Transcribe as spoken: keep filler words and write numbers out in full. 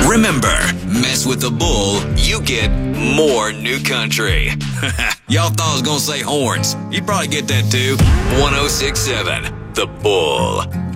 Remember, mess with the bull, you get more new country. Y'all thought I was gonna say horns. You probably get that too. one oh six point seven, The Bull.